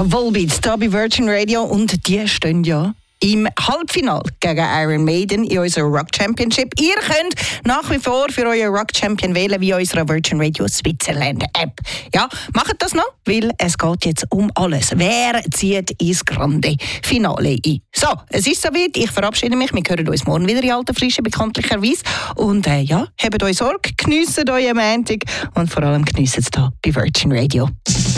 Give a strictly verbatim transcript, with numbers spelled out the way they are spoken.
Volbeat, da bei Virgin Radio und die stehen ja im Halbfinale gegen Iron Maiden in unserer Rock Championship. Ihr könnt nach wie vor für euren Rock Champion wählen wie unserer Virgin Radio Switzerland App. Ja, macht das noch, weil es geht jetzt um alles. Wer zieht ins Grande Finale ein? So, es ist soweit. Ich verabschiede mich. Wir hören uns morgen wieder in alter Frische, bekanntlicherweise. Und äh, ja, habt euch Sorge, geniessen euren Montag und vor allem geniessen es hier bei Virgin Radio.